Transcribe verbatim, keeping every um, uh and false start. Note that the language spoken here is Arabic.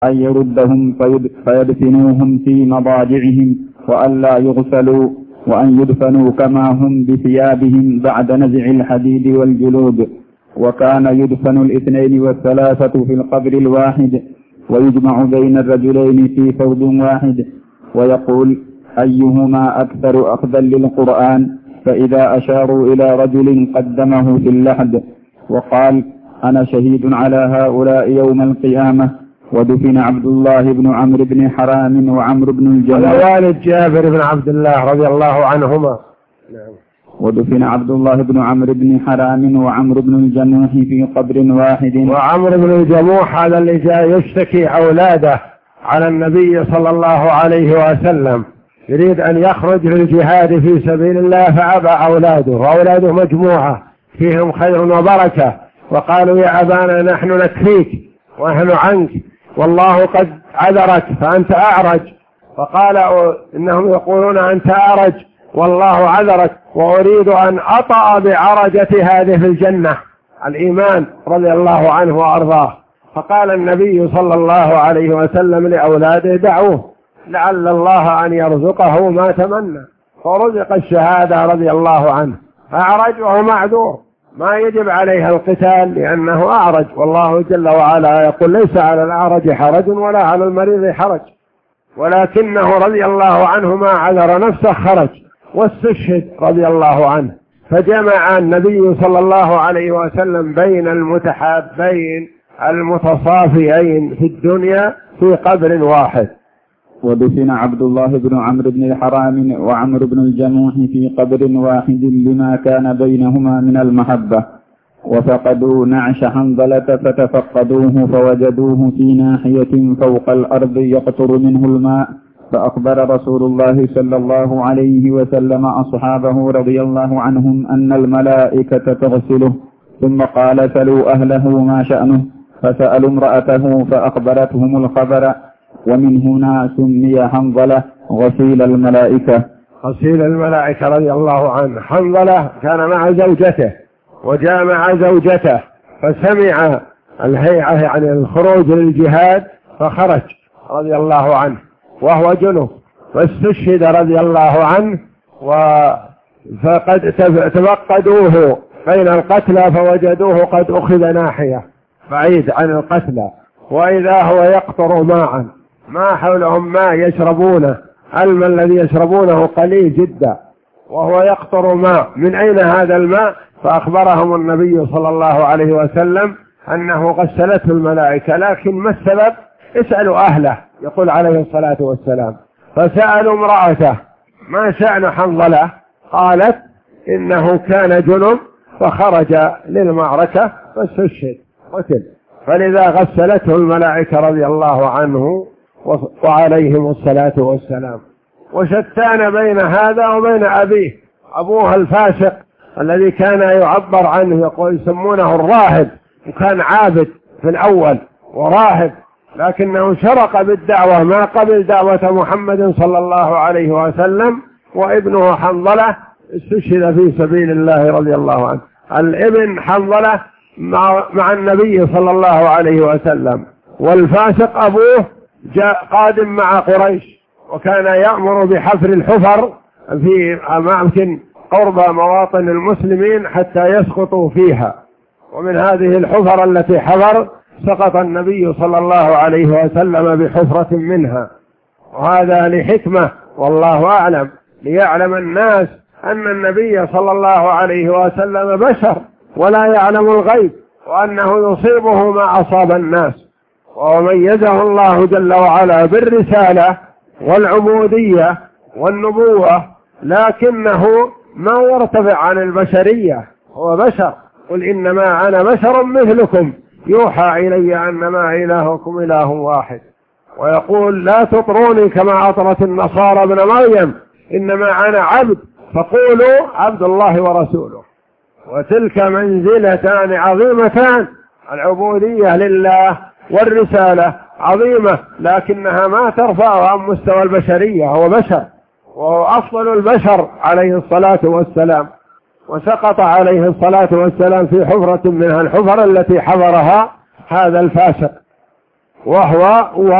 أن يردهم فيدفنوهم في مضاجعهم وأن لا يغسلوا وأن يدفنوا كما هم بثيابهم بعد نزع الحديد والجلود. وكان يدفن الاثنين والثلاثة في القبر الواحد ويجمع بين الرجلين في فوض واحد، ويقول أيهما أكثر أخذا للقرآن، فإذا أشاروا إلى رجل قدمه في اللحد وقال أنا شهيد على هؤلاء يوم القيامة. ودفن عبد الله بن عمرو بن حرام وعمرو بن الجموح والد جابر بن عبد الله رضي الله عنهما. ودفن عبد الله بن عمرو بن حرام وعمرو بن الجموح في قبر واحد. وعمرو بن الجموح هذا اللي جاء يشتكي أولاده على النبي صلى الله عليه وسلم، يريد أن يخرج للجهاد في سبيل الله فأبى أولاده، وأولاده مجموعة فيهم خير وبركة، وقالوا يا أبانا نحن نكفيك ونحن عنك والله قد عذرك فأنت أعرج. فقال إنهم يقولون أنت أعرج والله عذرك، وأريد أن أطأ بعرجة هذه في الجنة الإيمان رضي الله عنه وأرضاه. فقال النبي صلى الله عليه وسلم لأولاده دعوه لعل الله أن يرزقه ما تمنى، فرزق الشهادة رضي الله عنه. أعرج وهو معذور، ما يجب عليه القتال لأنه أعرج، والله جل وعلا يقول ليس على الأعرج حرج ولا على المريض حرج، ولكنه رضي الله عنه ما عذر نفسه خرج واستشهد رضي الله عنه. فجمع النبي صلى الله عليه وسلم بين المتحابين المتصافيين في الدنيا في قبر واحد. ودفن عبد الله بن عمرو بن الحرام وعمرو بن الجموح في قبر واحد لما كان بينهما من المحبة. وفقدوا نعش حنظلة فتفقدوه فوجدوه في ناحية فوق الأرض يقطر منه الماء، فأخبر رسول الله صلى الله عليه وسلم أصحابه رضي الله عنهم أن الملائكة تغسله، ثم قال سلوا أهله ما شأنه، فسألوا امرأته فأخبرتهم الخبر. ومن هنا سمي حنظلة غسيل الملائكة. غسيل الملائكة رضي الله عنه. حنظلة كان مع زوجته وجاء مع زوجته فسمع الهيعة يعني الخروج للجهاد فخرج رضي الله عنه وهو جنوب، فاستشهد رضي الله عنه. فقد تفقدوه بين القتلى فوجدوه قد أخذ ناحية بعيد عن القتلى، وإذا هو يقطر ماء، ما حولهم ماء يشربونه، الماء الذي يشربونه قليل جدا وهو يقطر ماء. من أين هذا الماء؟ فأخبرهم النبي صلى الله عليه وسلم أنه غسلته الملائكة. لكن ما السبب؟ اسألوا أهله، يقول عليه الصلاة والسلام. فسألوا امرأته ما شأن حنظلة؟ قالت إنه كان جنب فخرج للمعركة فاستشهد قتل، فلذا غسلته الملائكة رضي الله عنه وعليهم الصلاة والسلام. وشتان بين هذا وبين أبيه، أبوه الفاسق الذي كان يعبر عنه يقول يسمونه الراهب، وكان عابد في الأول وراهب، لكنه شرق بالدعوة ما قبل دعوة محمد صلى الله عليه وسلم. وابنه حنظلة استشهد في سبيل الله رضي الله عنه. الابن حنظلة مع, مع النبي صلى الله عليه وسلم، والفاسق أبوه جاء قادم مع قريش، وكان يأمر بحفر الحفر في أماكن قرب مواطن المسلمين حتى يسقطوا فيها، ومن هذه الحفر التي حفر سقط النبي صلى الله عليه وسلم بحفرة منها، وهذا لحكمة والله أعلم، ليعلم الناس أن النبي صلى الله عليه وسلم بشر ولا يعلم الغيب، وأنه يصيبه ما أصاب الناس، وميزه الله جل وعلا بالرسالة والعبودية والنبوة، لكنه ما يرتفع عن البشرية، هو بشر. قل إنما أنا بشر مثلكم يوحى إلي أنما إلهكم إله واحد. ويقول لا تطروني كما أطرت النصارى ابن مريم، إنما أنا عبد فقولوا عبد الله ورسوله. وتلك منزلتان عظيمتان، العبودية لله والرسالة عظيمة، لكنها ما ترفع عن مستوى البشرية، هو بشر وهو أفضل البشر عليه الصلاة والسلام. وسقط عليه الصلاة والسلام في حفرة منها الحفر التي حفرها هذا الفاسق. وهو